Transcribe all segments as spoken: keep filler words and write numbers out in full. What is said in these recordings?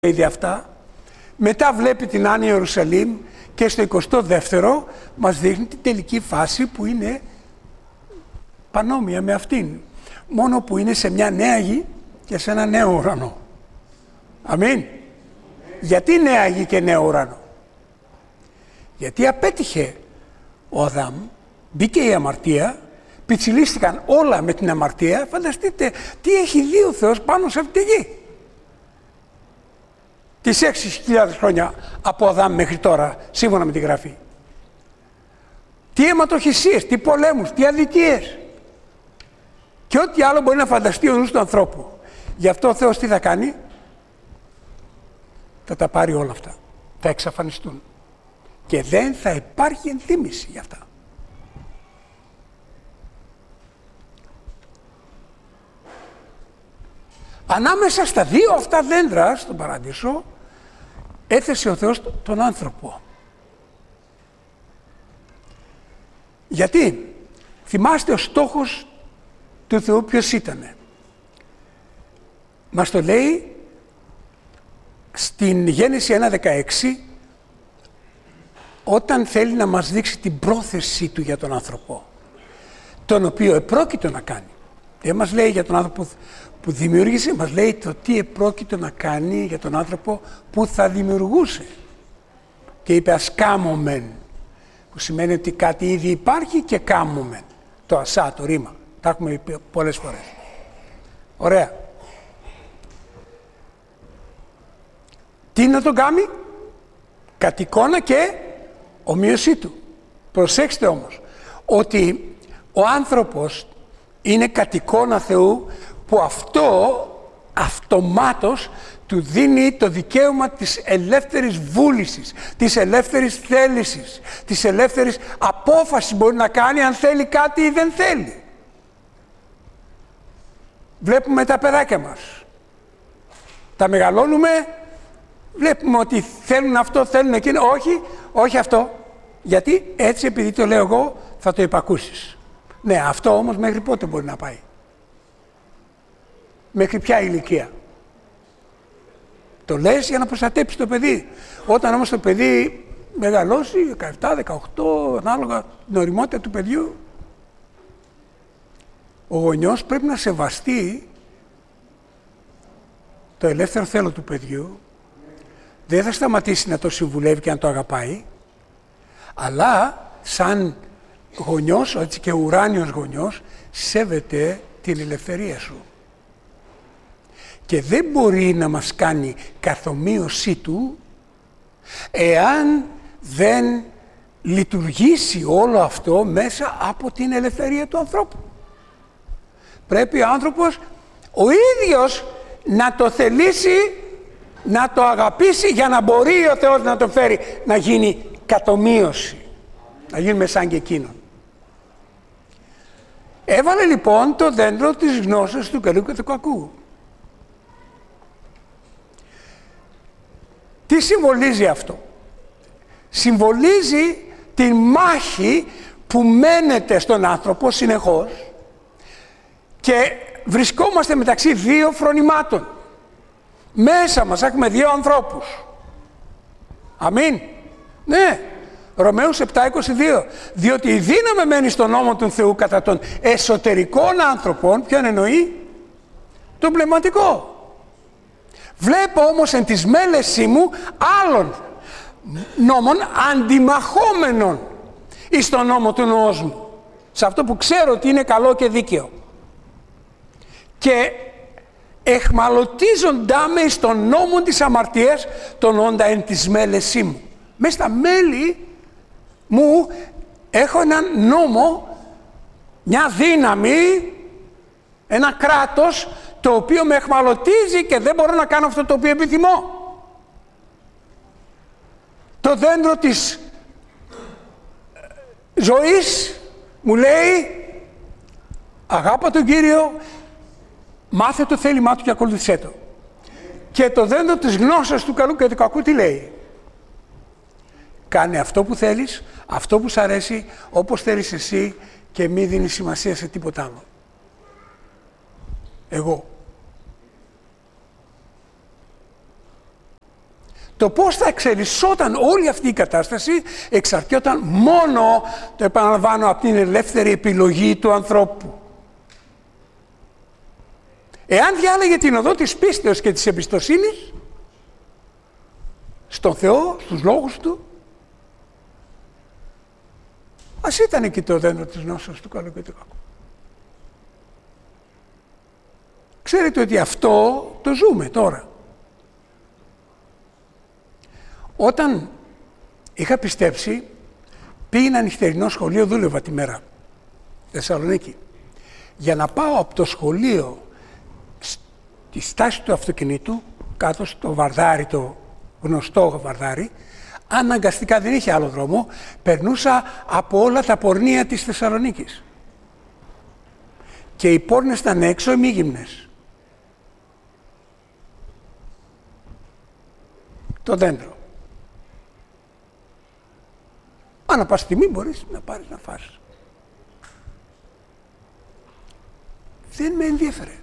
είδε αυτά. Μετά βλέπει την Άννη Ιερουσαλήμ και στο εικοστό δεύτερο μας δείχνει την τελική φάση που είναι πανόμοια με αυτήν. Μόνο που είναι σε μια νέα γη και σε ένα νέο ουρανό. Αμήν. Γιατί νέα γη και νέο ουρανό? Γιατί απέτυχε ο Αδάμ, μπήκε η αμαρτία, πιτσιλίστηκαν όλα με την αμαρτία. Φανταστείτε τι έχει δει ο Θεός πάνω σε αυτή τη γη. Τις έξι χιλιάδες χρόνια από Αδάμ μέχρι τώρα, σύμφωνα με τη Γραφή. Τι αιματοχυσίες, τι πολέμους, τι αδικίες. Και ό,τι άλλο μπορεί να φανταστεί ο νους του ανθρώπου. Γι' αυτό ο Θεός τι θα κάνει? Θα τα πάρει όλα αυτά. Θα εξαφανιστούν. Και δεν θα υπάρχει ενθύμηση για αυτά. Ανάμεσα στα δύο αυτά δέντρα στον Παράδεισο έθεσε ο Θεός τον άνθρωπο. Γιατί? Θυμάστε ο στόχος του Θεού ποιος ήτανε? Μας το λέει στην Γένεση ένα δεκαέξι, όταν θέλει να μας δείξει την πρόθεσή του για τον άνθρωπο, τον οποίο επρόκειτο να κάνει. Δεν μας λέει για τον άνθρωπο που δημιούργησε, μας λέει το τι επρόκειτο να κάνει για τον άνθρωπο που θα δημιουργούσε. Και είπε ας κάμωμεν, που σημαίνει ότι κάτι ήδη υπάρχει και κάμωμεν. Το ασά, το ρήμα. Τα έχουμε πει πολλές φορές. Ωραία. Τι να τον κάνει? Κατ' εικόνα και ομοίωσή του. Προσέξτε όμως ότι ο άνθρωπος είναι κατ' εικόνα Θεού, που αυτό αυτομάτως του δίνει το δικαίωμα της ελεύθερης βούλησης, της ελεύθερης θέλησης, της ελεύθερης απόφασης μπορεί να κάνει αν θέλει κάτι ή δεν θέλει. Βλέπουμε τα παιδάκια μας. Τα μεγαλώνουμε, βλέπουμε ότι θέλουν αυτό, θέλουν εκείνο. Όχι, όχι αυτό. Γιατί έτσι επειδή το λέω εγώ θα το υπακούσεις. Ναι, αυτό όμως μέχρι πότε μπορεί να πάει? Μέχρι ποια ηλικία? Το λες για να προστατέψει το παιδί. Όταν όμως το παιδί μεγαλώσει, δεκαεπτά, δεκαοκτώ, ανάλογα την ωριμότητα του παιδιού, ο γονιός πρέπει να σεβαστεί το ελεύθερο θέλω του παιδιού. Δεν θα σταματήσει να το συμβουλεύει και να το αγαπάει, αλλά σαν γονιός, έτσι και ουράνιος γονιός, σέβεται την ελευθερία σου. Και δεν μπορεί να μας κάνει καθομοίωσή του εάν δεν λειτουργήσει όλο αυτό μέσα από την ελευθερία του ανθρώπου. Πρέπει ο άνθρωπος ο ίδιος να το θελήσει, να το αγαπήσει για να μπορεί ο Θεός να το φέρει να γίνει καθομοίωση, να γίνουμε σαν και εκείνον. Έβαλε λοιπόν το δέντρο της γνώσης του καλού και του κακού. Τι συμβολίζει αυτό? Συμβολίζει την μάχη που μένεται στον άνθρωπο συνεχώς και βρισκόμαστε μεταξύ δύο φρονημάτων. Μέσα μας έχουμε δύο ανθρώπους. Αμήν. Ναι. Ρωμαίους επτά είκοσι δύο. Διότι η δύναμη μένει στον νόμο του Θεού κατά των εσωτερικών άνθρωπων. Ποιον εννοεί? Τον πνευματικό. Βλέπω όμως εν της μέλεσή μου άλλων νόμων αντιμαχόμενων εις τον νόμο του νοός μου. Σε αυτό που ξέρω ότι είναι καλό και δίκαιο. Και εχμαλωτίζοντά με εις τον νόμο της αμαρτίας τον όντα εν της μέλεσή μου. Μες στα μέλη μου έχω έναν νόμο, μια δύναμη, ένα κράτος το οποίο με εχμαλωτίζει και δεν μπορώ να κάνω αυτό το οποίο επιθυμώ. Το δέντρο της ζωής μου λέει αγάπα τον Κύριο, μάθε το θέλημά του και ακολούθησέ το. Και το δέντρο της γνώσης του καλού και του κακού τι λέει? Κάνε αυτό που θέλεις, αυτό που σ' αρέσει, όπως θέλεις εσύ και μη δίνεις σημασία σε τίποτα άλλο. Εγώ. Το πώς θα εξελισσόταν όλη αυτή η κατάσταση εξαρτιόταν μόνο, το επαναλαμβάνω, από την ελεύθερη επιλογή του ανθρώπου. Εάν διάλεγε την οδό της πίστεως και της εμπιστοσύνης στον Θεό, στους λόγους Του, ας ήταν εκεί το δέντρο της γνώσεως του καλού και του κακού. Ξέρετε ότι αυτό το ζούμε τώρα. Όταν είχα πιστέψει, πήγαινα νυχτερινό σχολείο, δούλευα τη μέρα, Θεσσαλονίκη. Για να πάω από το σχολείο στη στάση του αυτοκινήτου, κάτω στο Βαρδάρι, το γνωστό Βαρδάρι, αναγκαστικά, δεν είχε άλλο δρόμο, περνούσα από όλα τα πορνεία της Θεσσαλονίκης. Και οι πόρνες ήταν έξω ημίγυμνες. Το δέντρο. Ανά πάση στιγμή μπορείς να πάρεις να φας. Δεν με ενδιέφερε.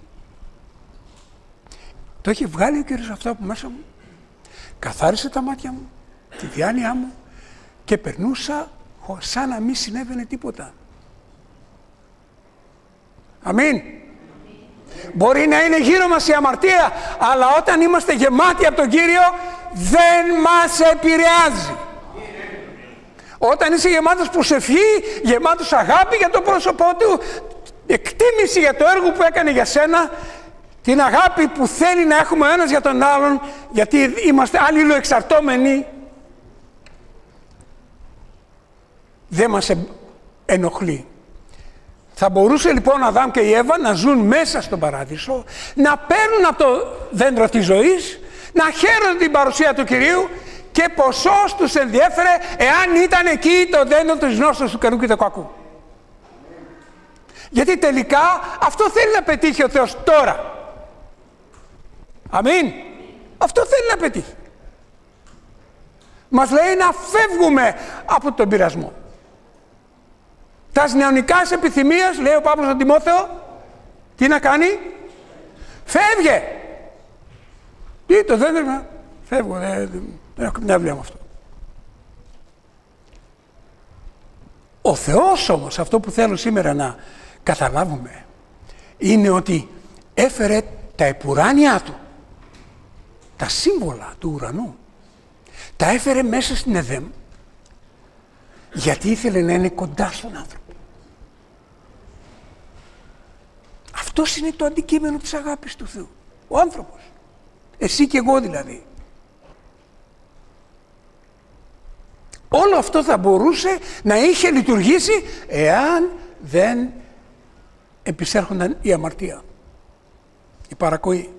Το είχε βγάλει ο Κύριος αυτό από μέσα μου. Καθάρισε τα μάτια μου, τη διάνοιά μου και περνούσα σαν να μην συνέβαινε τίποτα. Αμήν. Μπορεί να είναι γύρω μας η αμαρτία, αλλά όταν είμαστε γεμάτοι από τον Κύριο δεν μας επηρεάζει. Όταν είσαι γεμάτος προσευχή, γεμάτος αγάπη για το πρόσωπό Του, εκτίμηση για το έργο που έκανε για σένα, την αγάπη που θέλει να έχουμε ο ένας για τον άλλον, γιατί είμαστε αλληλοεξαρτώμενοι, δεν μας ενοχλεί. Θα μπορούσε λοιπόν ο Αδάμ και η Εύα να ζουν μέσα στον παράδεισο, να παίρνουν από το δέντρο της ζωής, να χαίρονται την παρουσία του Κυρίου και ποσός τους ενδιέφερε εάν ήταν εκεί το δέντρο της γνώσεως του καλού και του κακού. Γιατί τελικά αυτό θέλει να πετύχει ο Θεός τώρα. Αμήν. Αυτό θέλει να πετύχει. Μας λέει να φεύγουμε από τον πειρασμό. Τας νεωνικάς επιθυμίας, λέει ο Παύλος στον Τιμόθεο, τι να κάνει? Φεύγε. Τι το δέντρο, φεύγω, δεν, δεν έχω καμιά δουλειά με αυτό. Ο Θεός όμως, αυτό που θέλω σήμερα να καταλάβουμε, είναι ότι έφερε τα επουράνια Του, τα σύμβολα του ουρανού, τα έφερε μέσα στην Εδέμ, γιατί ήθελε να είναι κοντά στον άνθρωπο. Αυτός είναι το αντικείμενο της αγάπης του Θεού. Ο άνθρωπος. Εσύ και εγώ δηλαδή. Όλο αυτό θα μπορούσε να είχε λειτουργήσει εάν δεν επισέρχονταν η αμαρτία, η παρακοή.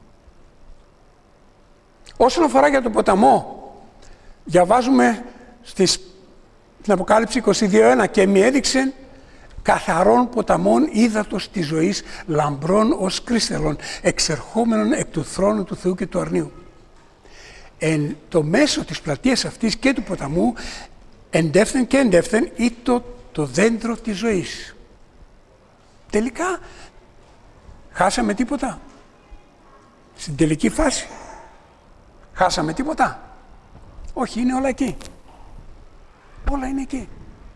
Όσον αφορά για τον ποταμό, διαβάζουμε στις, στην Αποκάλυψη είκοσι δύο ένα, και μη έδειξε καθαρών ποταμών ύδατος της ζωής, λαμπρών ως κρίστελων, εξερχόμενων εκ του θρόνου του Θεού και του αρνίου. Εν το μέσο της πλατείας αυτής και του ποταμού εντεύθεν και εντεύθεν ήτο το δέντρο της ζωής. Τελικά χάσαμε τίποτα? Στην τελική φάση χάσαμε τίποτα? Όχι, είναι όλα εκεί. Όλα είναι εκεί.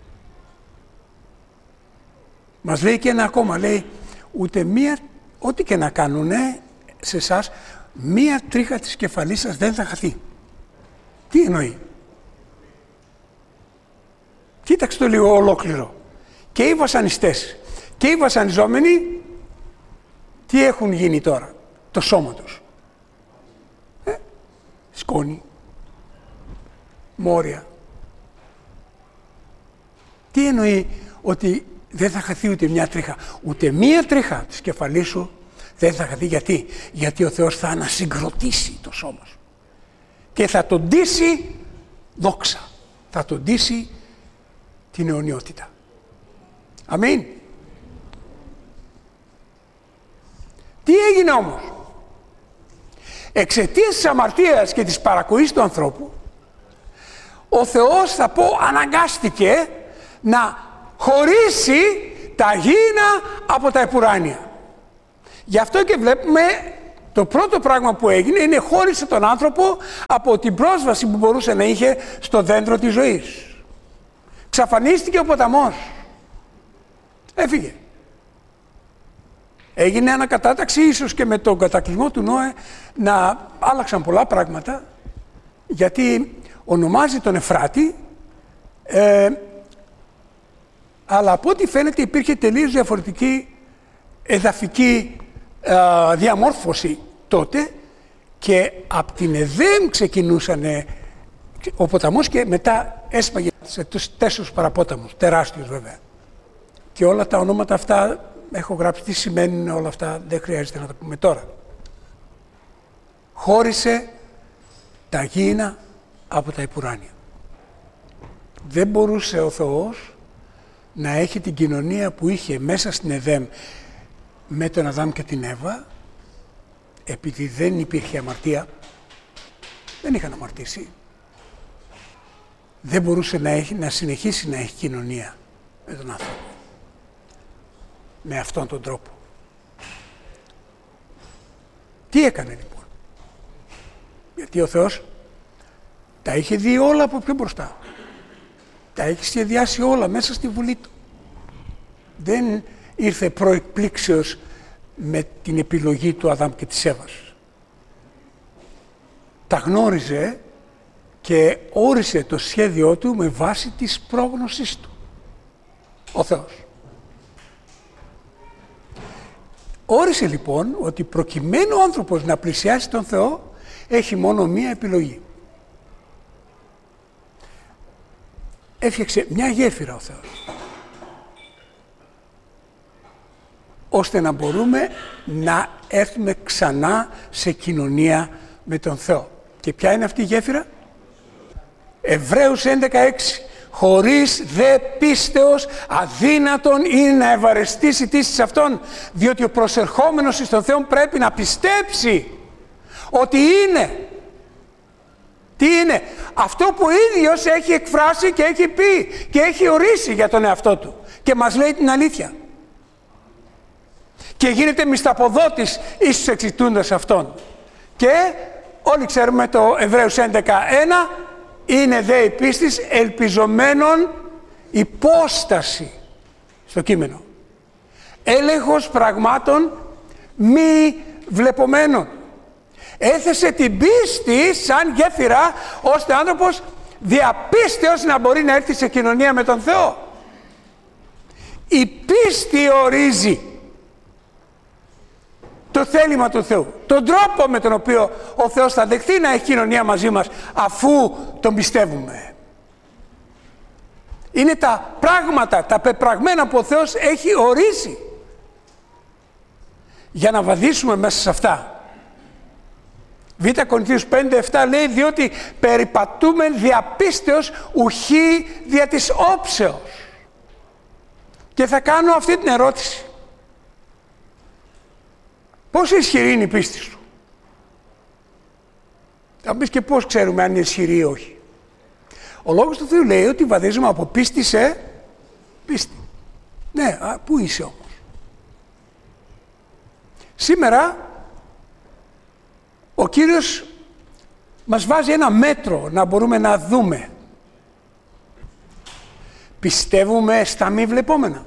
Μας λέει και ένα ακόμα, λέει, ούτε μία, ό,τι και να κάνουνε σε εσάς, μία τρίχα της κεφαλής σας δεν θα χαθεί. Τι εννοεί? Κοίταξε το λίγο ολόκληρο. Και οι βασανιστές και οι βασανιζόμενοι, τι έχουν γίνει τώρα? Το σώμα τους. Ε, σκόνη, μόρια. Τι εννοεί ότι δεν θα χαθεί ούτε μια τρίχα? Ούτε μία τρίχα της κεφαλής σου δεν θα χαθεί. Γιατί? Γιατί ο Θεός θα ανασυγκροτήσει το σώμα σου και θα τον ντύσει δόξα, θα τον ντύσει την αιωνιότητα. Αμήν. Τι έγινε όμως? Εξαιτίας της αμαρτίας και της παρακοής του ανθρώπου, ο Θεός, θα πω, αναγκάστηκε να χωρίσει τα γήινα από τα επουράνια. Γι' αυτό και βλέπουμε Το πρώτο πράγμα που έγινε είναι χώρισε τον άνθρωπο από την πρόσβαση που μπορούσε να είχε στο δέντρο της ζωής. Ξαφανίστηκε ο ποταμός. Έφυγε. Έγινε ανακατάταξη, ίσως και με τον κατακλυσμό του Νόε να άλλαξαν πολλά πράγματα, γιατί ονομάζει τον Εφράτη, ε, αλλά από ό,τι φαίνεται υπήρχε τελείως διαφορετική εδαφική ε, διαμόρφωση τότε, και από την Εδέμ ξεκινούσαν ο ποταμός και μετά έσπαγε σε τους τέσσερους παραπόταμους, τεράστιους βέβαια. Και όλα τα ονόματα αυτά έχω γράψει τι σημαίνουν όλα αυτά, δεν χρειάζεται να τα πούμε τώρα. Χώρισε τα γήινα από τα υπουράνια. Δεν μπορούσε ο Θεός να έχει την κοινωνία που είχε μέσα στην Εδέμ με τον Αδάμ και την Εύα, επειδή δεν υπήρχε αμαρτία, δεν είχαν αμαρτήσει. Δεν μπορούσε να, έχει, να συνεχίσει να έχει κοινωνία με τον άνθρωπο με αυτόν τον τρόπο. Τι έκανε λοιπόν? Γιατί ο Θεός τα είχε δει όλα από πιο μπροστά. Τα έχει σχεδιάσει όλα μέσα στη βουλή του. Δεν ήρθε προεκπλήξεως με την επιλογή του Αδάμ και της Εύας. Τα γνώριζε και όρισε το σχέδιό του με βάση της πρόγνωσης του. Ο Θεός. Όρισε λοιπόν ότι προκειμένου ο άνθρωπος να πλησιάσει τον Θεό έχει μόνο μία επιλογή. Έφτιαξε μια γέφυρα ο Θεός, ώστε να μπορούμε να έρθουμε ξανά σε κοινωνία με τον Θεό. Και ποια είναι αυτή η γέφυρα? Εβραίους έντεκα έξι. Χωρίς δε πίστεως αδύνατον είναι να ευαρεστήσει τις αυτόν, διότι ο προσερχόμενος εις τον Θεό πρέπει να πιστέψει ότι είναι. Τι είναι? Αυτό που ο ίδιος έχει εκφράσει και έχει πει και έχει ορίσει για τον εαυτό του και μας λέει την αλήθεια. Και γίνεται μισθαποδότης εις τους εξητούντας αυτόν. Και όλοι ξέρουμε το Εβραίους έντεκα ένα, είναι δε η πίστης ελπιζομένων υπόσταση στο κείμενο. Έλεγχος πραγμάτων μη βλεπομένων. Έθεσε την πίστη σαν γέφυρα, ώστε ο άνθρωπος διαπίστεως να μπορεί να έρθει σε κοινωνία με τον Θεό. Η πίστη ορίζει το θέλημα του Θεού, τον τρόπο με τον οποίο ο Θεός θα δεχθεί να έχει κοινωνία μαζί μας αφού τον πιστεύουμε. Είναι τα πράγματα, τα πεπραγμένα που ο Θεός έχει ορίσει για να βαδίσουμε μέσα σε αυτά. Β' Κορινθίους πέντε επτά λέει, διότι περιπατούμε διαπίστεως ουχή δια της όψεως. Και θα κάνω αυτή την ερώτηση. Πόσο ισχυρή είναι η πίστη σου? Θα πεις και πώς ξέρουμε αν είναι ισχυρή ή όχι. Ο Λόγος του Θεού λέει ότι βαδίζουμε από πίστη σε πίστη. Ναι, α, πού είσαι όμως? Σήμερα ο Κύριος μας βάζει ένα μέτρο να μπορούμε να δούμε. Πιστεύουμε στα μη βλεπόμενα?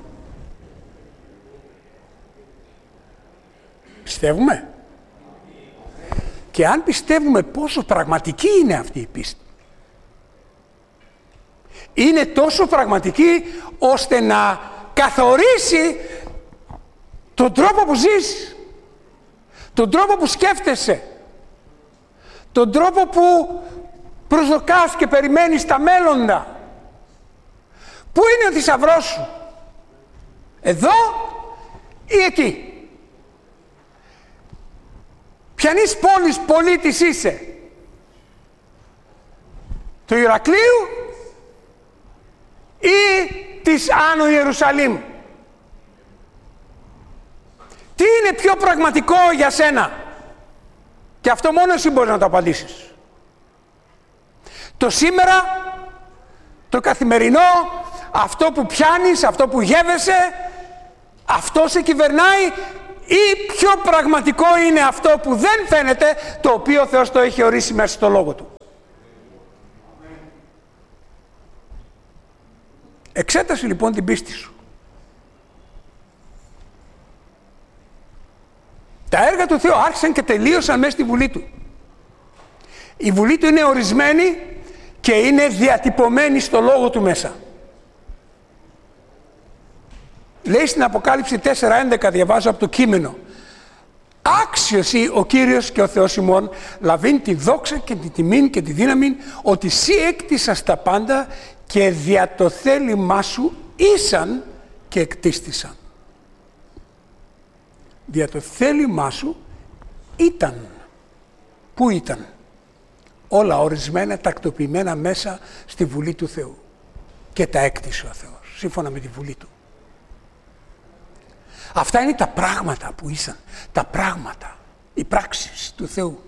Πιστεύουμε? Και αν πιστεύουμε, πόσο πραγματική είναι αυτή η πίστη? Είναι τόσο πραγματική ώστε να καθορίσει τον τρόπο που ζεις, τον τρόπο που σκέφτεσαι, τον τρόπο που προσδοκάς και περιμένεις τα μέλλοντα. Πού είναι ο θησαυρός σου? Εδώ ή εκεί? Ποιανής πόλης πολίτης είσαι? Του Ηρακλείου ή της Άνω Ιερουσαλήμ? Τι είναι πιο πραγματικό για σένα? Και αυτό μόνο εσύ μπορείς να το απαντήσεις. Το σήμερα, το καθημερινό, αυτό που πιάνεις, αυτό που γεύεσαι, αυτό σε κυβερνάει, ή πιο πραγματικό είναι αυτό που δεν φαίνεται, το οποίο ο Θεός το έχει ορίσει μέσα στο Λόγο Του. Εξέτασε λοιπόν την πίστη σου. Τα έργα του Θεού άρχισαν και τελείωσαν μέσα στη Βουλή Του. Η Βουλή Του είναι ορισμένη και είναι διατυπωμένη στο Λόγο Του μέσα. Λέει στην Αποκάλυψη τέσσερα έντεκα, διαβάζω από το κείμενο: «Άξιος ο Κύριος και ο Θεός ημών, λαβήν τη δόξα και τη τιμήν και τη δύναμη, ότι σύ έκτισας τα πάντα και δια το θέλημά σου ήσαν και εκτίστησαν». Δια το θέλημά σου ήταν. Πού ήταν? Όλα ορισμένα, τακτοποιημένα μέσα στη Βουλή του Θεού. Και τα έκτισε ο Θεός, σύμφωνα με τη Βουλή Του. Αυτά είναι τα πράγματα που ήσαν. Τα πράγματα, οι πράξεις του Θεού.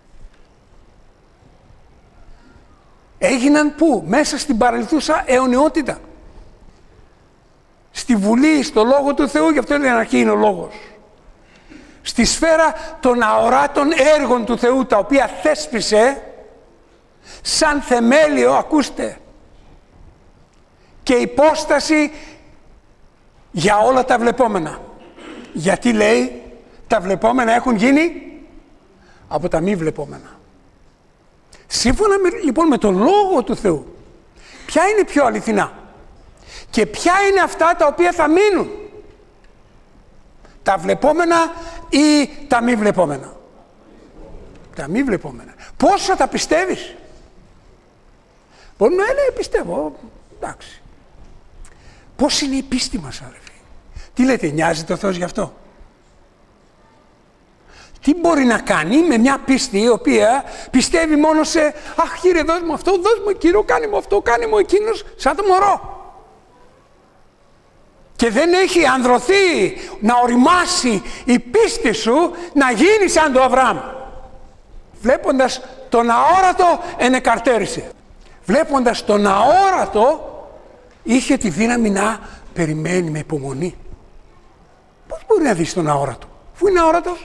Έγιναν πού? Μέσα στην παρελθούσα αιωνιότητα. Στη Βουλή, στο Λόγο του Θεού, γι' αυτό είναι αρχή είναι ο Λόγος. Στη σφαίρα των αοράτων έργων του Θεού, τα οποία θέσπισε σαν θεμέλιο, ακούστε, και υπόσταση για όλα τα βλεπόμενα. Γιατί λέει τα βλεπόμενα έχουν γίνει από τα μη βλεπόμενα. Σύμφωνα με, λοιπόν με τον Λόγο του Θεού, ποια είναι πιο αληθινά και ποια είναι αυτά τα οποία θα μείνουν? Τα βλεπόμενα ή τα μη βλεπόμενα? Τα μη βλεπόμενα. Πώς θα τα πιστεύεις? Μπορεί να λέει πιστεύω, εντάξει. Πώς είναι η πίστη μας, αδελφοί? Τι λέτε, νοιάζεται ο Θεός γι' αυτό? Τι μπορεί να κάνει με μια πίστη η οποία πιστεύει μόνο σε «Αχ, Κύριε, δώσ' μου αυτό, δώσ' μου εκείνο, κάνε μου αυτό, κάνε μου εκείνος», σαν το μωρό. Και δεν έχει ανδρωθεί να οριμάσει η πίστη σου να γίνει σαν το Αβραάμ. Βλέποντας τον αόρατο ενεκαρτέρισε. Βλέποντας τον αόρατο είχε τη δύναμη να περιμένει με υπομονή. Πώς μπορεί να δεις τον αόρατο? Πού είναι αόρατος?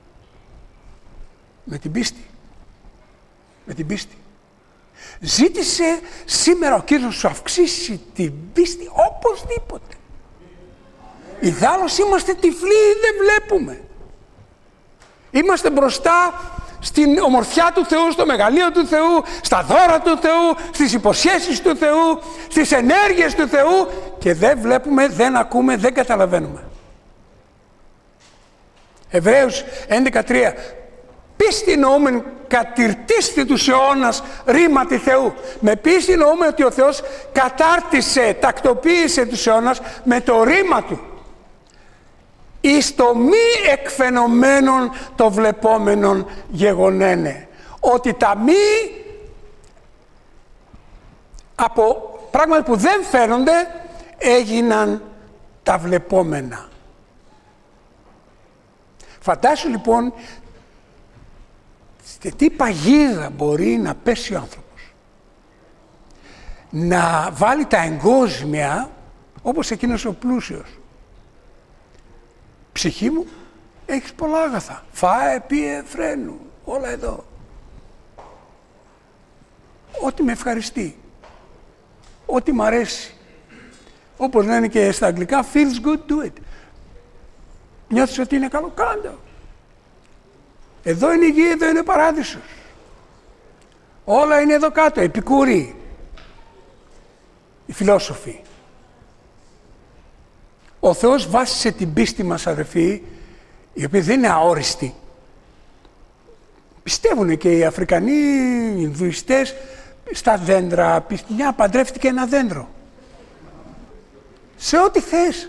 Με την πίστη. Με την πίστη. Ζήτησε σήμερα ο Κύριος να σου αυξήσει την πίστη οπωσδήποτε. Ιδάλλως είμαστε τυφλοί, δεν βλέπουμε. Είμαστε μπροστά στην ομορφιά του Θεού, στο μεγαλείο του Θεού, στα δώρα του Θεού, στις υποσχέσεις του Θεού, στις ενέργειες του Θεού και δεν βλέπουμε, δεν ακούμε, δεν καταλαβαίνουμε. Εβραίους έντεκα τρία. Πίστη νοούμεν κατηρτίστη τους αιώνας ρήματι Θεού. Με πίστη νοούμε ότι ο Θεός κατάρτισε, τακτοποίησε τους αιώνας με το ρήμα Του. Εις το μη εκφαινομένων το βλεπόμενον γεγονένε. Ότι τα μη από πράγματα που δεν φαίνονται έγιναν τα βλεπόμενα. Φαντάσου λοιπόν σε τι παγίδα μπορεί να πέσει ο άνθρωπος. Να βάλει τα εγκόσμια όπως εκείνος ο πλούσιος. Ψυχή μου, έχεις πολλά αγαθά. Φάε, πίε, φρένου, όλα εδώ. Ό,τι με ευχαριστεί. Ό,τι μ' αρέσει. Όπως λένε και στα αγγλικά, feels good, do it. Νιώθεις ότι είναι καλό, κάντο. Εδώ είναι η γη, εδώ είναι ο παράδεισος. Όλα είναι εδώ κάτω, επικούροι. Οι φιλόσοφοι. Ο Θεός βάσισε την πίστη μας, αδερφοί, η οποία δεν είναι αόριστη. Πιστεύουν και οι Αφρικανοί, οι Ινδουιστές, στα δέντρα. Μια παντρεύτηκε ένα δέντρο. Σε ό,τι θες.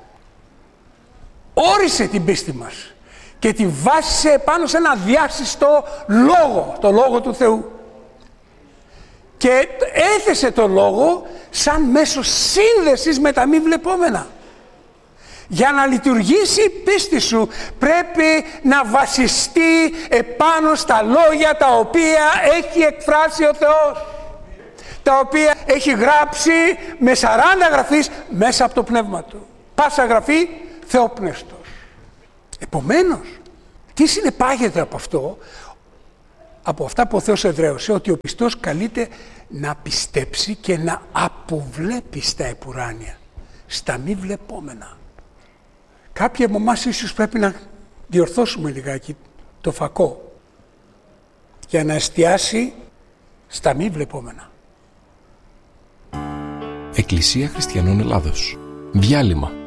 Όρισε την πίστη μας και τη βάσισε πάνω σε ένα διάσυστο λόγο, το λόγο του Θεού. Και έθεσε το λόγο σαν μέσο σύνδεσης με τα μη βλεπόμενα. Για να λειτουργήσει η πίστη σου πρέπει να βασιστεί επάνω στα λόγια τα οποία έχει εκφράσει ο Θεός. Τα οποία έχει γράψει με σαράντα γραφείς μέσα από το πνεύμα Του. Πάσα γραφή θεόπνευστος. Επομένως, τι συνεπάγεται από αυτό? Από αυτά που ο Θεός εδραίωσε, ότι ο πιστός καλείται να πιστέψει και να αποβλέπει στα επουράνια, στα μη βλεπόμενα. Κάποιοι από εμάς ίσως πρέπει να διορθώσουμε λιγάκι το φακό για να εστιάσει στα μη βλεπόμενα. Εκκλησία Χριστιανών Ελλάδος. Διάλειμμα.